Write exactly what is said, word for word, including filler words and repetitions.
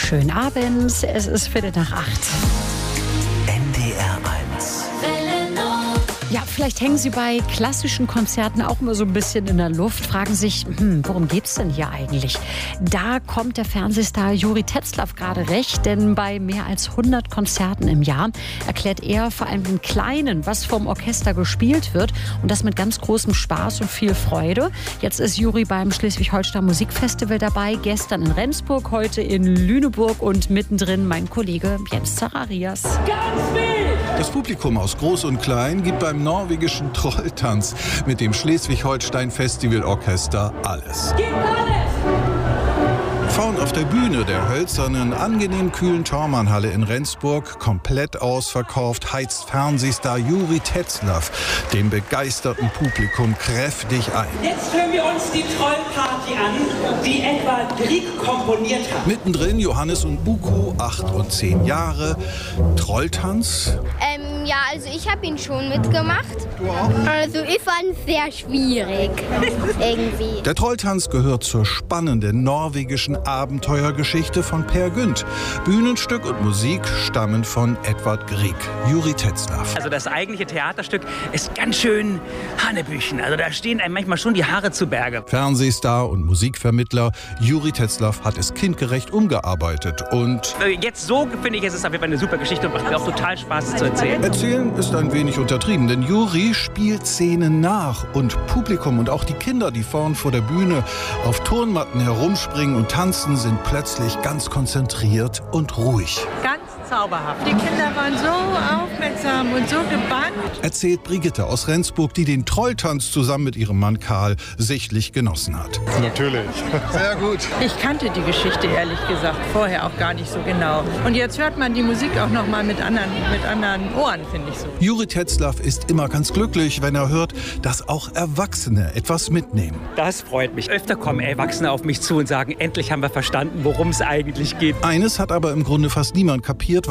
schönen Abend. Es ist Viertel nach acht. N D R eins. Ja, vielleicht hängen Sie bei klassischen Konzerten auch immer so ein bisschen in der Luft, fragen sich, hm, worum geht's denn hier eigentlich? Da kommt der Fernsehstar Juri Tetzlaff gerade recht, denn bei mehr als hundert Konzerten im Jahr erklärt er vor allem den Kleinen, was vom Orchester gespielt wird, und das mit ganz großem Spaß und viel Freude. Jetzt ist Juri beim Schleswig-Holstein Musikfestival dabei, gestern in Rendsburg, heute in Lüneburg und mittendrin mein Kollege Jens Zacharias. Ganz wild! Das Publikum aus Groß und Klein gibt beim norwegischen Trolltanz mit dem Schleswig-Holstein Festivalorchester alles. Gib alles! Vorn auf der Bühne der hölzernen, angenehm kühlen Thormannhalle in Rendsburg, komplett ausverkauft, heizt Fernsehstar Juri Tetzlaff dem begeisterten Publikum kräftig ein. Jetzt hören wir uns die Trollparty an, die Edvard Grieg komponiert hat. Mittendrin Johannes und Buku, acht und zehn Jahre. Trolltanz? Ähm, ja, also ich habe ihn schon mitgemacht. Du auch? Also ich fand es sehr schwierig, irgendwie. Der Trolltanz gehört zur spannenden norwegischen Abenteuergeschichte von Peer Gynt. Bühnenstück und Musik stammen von Edvard Grieg. Juri Tetzlaff. Also das eigentliche Theaterstück ist ganz schön Hanebüchen. Also da stehen einem manchmal schon die Haare zu Berge. Fernsehstar und Musikvermittler Juri Tetzlaff hat es kindgerecht umgearbeitet und... Jetzt so finde ich, es ist auf jeden Fall eine super Geschichte und macht mir auch total Spaß, es zu erzählen. Erzählen ist ein wenig untertrieben, denn Juri spielt Szenen nach und Publikum und auch die Kinder, die vorn vor der Bühne auf Turnmatten herumspringen und tanzen, sind plötzlich ganz konzentriert und ruhig. Ganz zauberhaft. Die Kinder waren so aufmerksam und so gebannt. Erzählt Brigitte aus Rendsburg, die den Trolltanz zusammen mit ihrem Mann Karl sichtlich genossen hat. Natürlich. Sehr gut. Ich kannte die Geschichte ehrlich gesagt vorher auch gar nicht so genau. Und jetzt hört man die Musik auch noch mal mit anderen, mit anderen Ohren, finde ich so. Juri Tetzlaff ist immer ganz glücklich, wenn er hört, dass auch Erwachsene etwas mitnehmen. Das freut mich. Öfter kommen Erwachsene auf mich zu und sagen, endlich haben wir verstanden, worum es eigentlich geht. Eines hat aber im Grunde fast niemand kapiert: